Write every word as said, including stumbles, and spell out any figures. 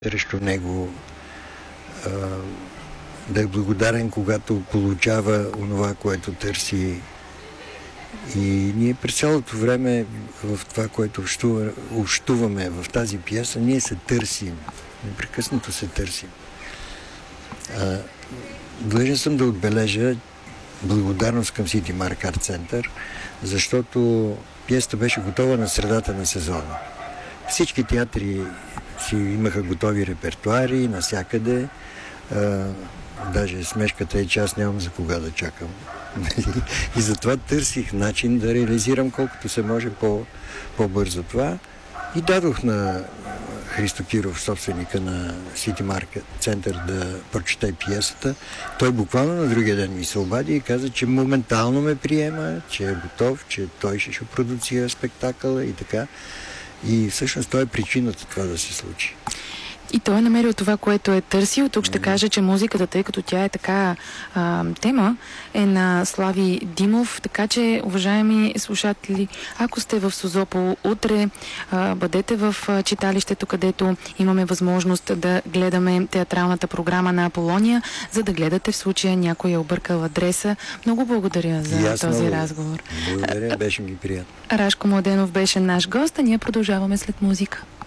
срещу него, а, да е благодарен, когато получава онова, което търси. И ние през цялото време в това, което общува, общуваме в тази пиеса, ние се търсим. Непрекъснато се търсим. А, длъжен съм да отбележа благодарност към City Mark Art Center, защото пиесата беше готова на средата на сезона. Всички театри си имаха готови репертуари навсякъде. А, даже смешката е, че аз нямам за кога да чакам. И затова търсих начин да реализирам колкото се може по, по-бързо това. И дадох на Христо Киров, собственика на City Market Center, да прочете пиесата. Той буквално на другия ден ми се обади и каза, че моментално ме приема, че е готов, че той ще, ще продуцира спектакъла и така. И всъщност това е причината това да се случи. И той е намерил това, което е търсил. Тук ще кажа, че музиката, тъй като тя е така а, тема, е на Слави Димов. Така че, уважаеми слушатели, ако сте в Созопол утре, а, бъдете в а, читалището, където имаме възможност да гледаме театралната програма на Аполония, за да гледате в случая някой е объркал адреса. Много благодаря за Ясно, този разговор. Благодаря, беше ми приятно. Рашко Младенов беше наш гост, а ние продължаваме след музика.